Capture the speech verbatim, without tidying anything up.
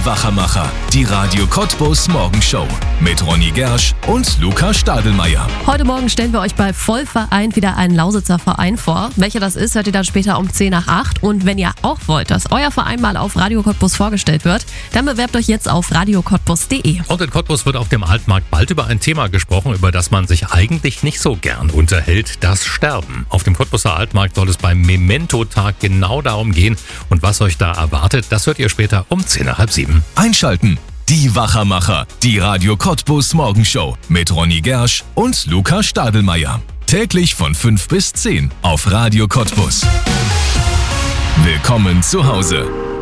Die Wachermacher, die Radio Cottbus Morgenshow mit Ronny Gersch und Luca Stadelmeier. Heute Morgen stellen wir euch bei Vollvereint wieder einen Lausitzer Verein vor. Welcher das ist, hört ihr dann später um zehn nach acht. Und wenn ihr auch wollt, dass euer Verein mal auf Radio Cottbus vorgestellt wird, dann bewerbt euch jetzt auf radio cottbus punkt de. Und in Cottbus wird auf dem Altmarkt bald über ein Thema gesprochen, über das man sich eigentlich nicht so gern unterhält, das Sterben. Auf dem Cottbuser Altmarkt soll es beim Memento-Tag genau darum gehen. Und was euch da erwartet, das hört ihr später um zehn nach halb sieben. Einschalten. Die Wachermacher, die Radio Cottbus Morgenshow mit Ronny Gersch und Luca Stadelmeier. Täglich von fünf bis zehn auf Radio Cottbus. Willkommen zu Hause.